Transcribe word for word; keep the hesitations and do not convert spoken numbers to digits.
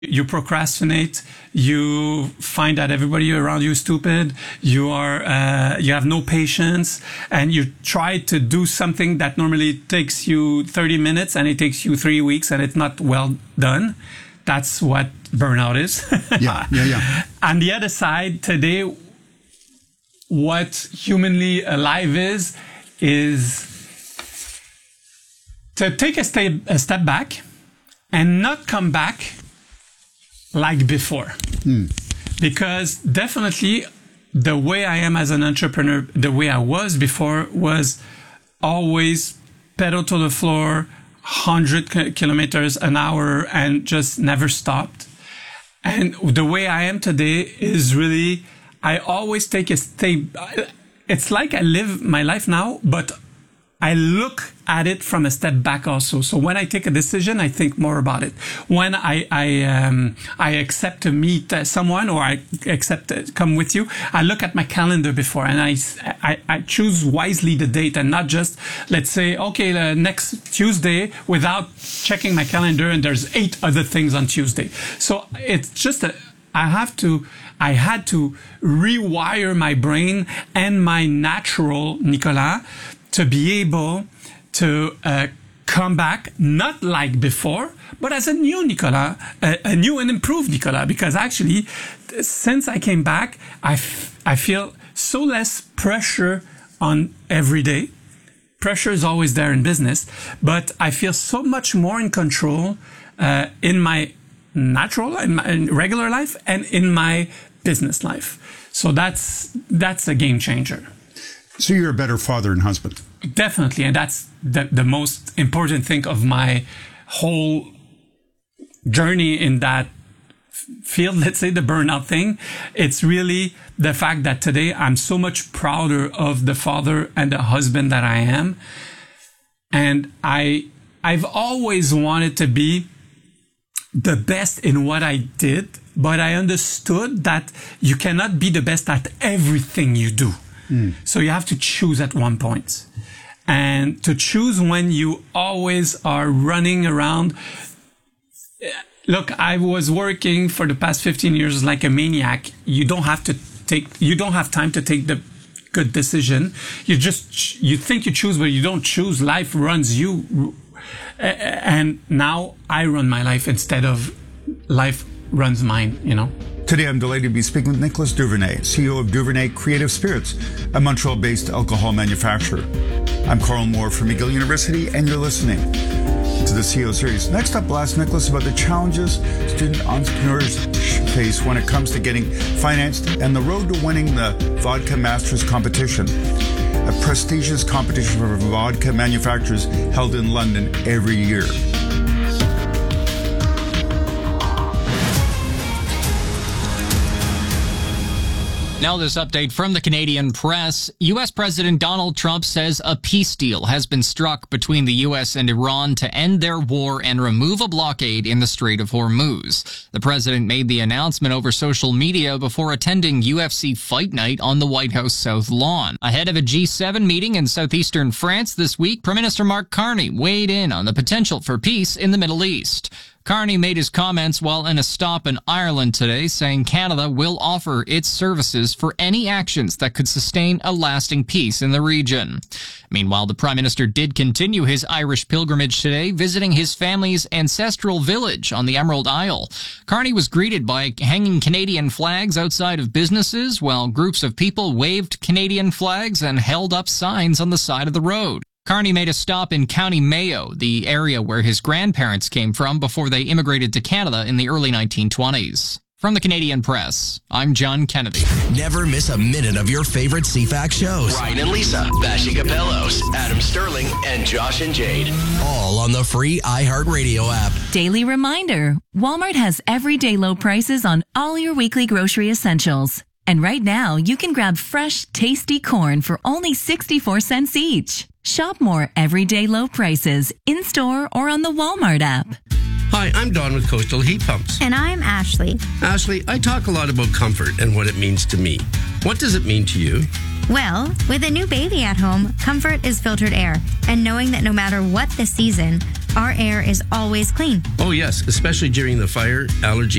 You procrastinate. You find that everybody around you is stupid. You are, uh, you have no patience, and you try to do something that normally takes you thirty minutes and it takes you three weeks and it's not well done. That's what burnout is. yeah, yeah, yeah. On the other side, today, what humanly alive is, is to take a step, a step back and not come back like before. Mm. Because definitely the way I am as an entrepreneur, the way I was before was always pedal to the floor, one hundred kilometers an hour and just never stopped. And the way I am today is really, I always take a step. It's like I live my life now, but I look at it from a step back also. So when I take a decision, I think more about it. When I I um, I accept to meet uh, someone, or I accept to come with you, I look at my calendar before, and I, I, I choose wisely the date, and not just, let's say, okay, uh, next Tuesday, without checking my calendar, and there's eight other things on Tuesday. So it's just a, I have to, I had to rewire my brain and my natural Nicolas to be able to uh, come back, not like before, but as a new Nicolas, a, a new and improved Nicolas. Because actually, since I came back, I, f- I feel so less pressure on every day. Pressure is always there in business, but I feel so much more in control uh, in my natural, in my in regular life, and in my business life. So that's that's a game changer. So you're a better father and husband. Definitely. And that's the, the most important thing of my whole journey in that field, let's say the burnout thing. It's really the fact that today I'm so much prouder of the father and the husband that I am. And I, I've always wanted to be the best in what I did, but I understood that you cannot be the best at everything you do. Mm. So you have to choose at one point. And to choose when you always are running around. Look, I was working for the past fifteen years like a maniac. You don't have to take, you don't have time to take the good decision. You just, you think you choose, but you don't choose. Life runs you. And now I run my life instead of life runs mine, you know. Today, I'm delighted to be speaking with Nicolas Duvernay, C E O of Duvernay Creative Spirits, a Montreal-based alcohol manufacturer. I'm Carl Moore from McGill University, and you're listening to the C E O Series. Next up, we'll ask Nicolas about the challenges student entrepreneurs face when it comes to getting financed and the road to winning the Vodka Masters competition, a prestigious competition for vodka manufacturers held in London every year. Now this update from the Canadian press. U S President Donald Trump says a peace deal has been struck between the U S and Iran to end their war and remove a blockade in the Strait of Hormuz. The president made the announcement over social media before attending U F C Fight Night on the White House South Lawn. Ahead of a G seven meeting in southeastern France this week, Prime Minister Mark Carney weighed in on the potential for peace in the Middle East. Carney made his comments while in a stop in Ireland today, saying Canada will offer its services for any actions that could sustain a lasting peace in the region. Meanwhile, the Prime Minister did continue his Irish pilgrimage today, visiting his family's ancestral village on the Emerald Isle. Carney was greeted by hanging Canadian flags outside of businesses, while groups of people waved Canadian flags and held up signs on the side of the road. Carney made a stop in County Mayo, the area where his grandparents came from before they immigrated to Canada in the early nineteen twenties. From the Canadian Press, I'm John Kennedy. Never miss a minute of your favorite C FAC shows. Ryan and Lisa, Bashi Capellos, Adam Sterling, and Josh and Jade. All on the free iHeartRadio app. Daily reminder, Walmart has everyday low prices on all your weekly grocery essentials. And right now, you can grab fresh, tasty corn for only sixty-four cents each. Shop more everyday low prices in-store or on the Walmart app. Hi, I'm Don with Coastal Heat Pumps. And I'm Ashley. Ashley, I talk a lot about comfort and what it means to me. What does it mean to you? Well, with a new baby at home, comfort is filtered air. And knowing that no matter what the season, our air is always clean. Oh, yes, especially during the fire, allergy,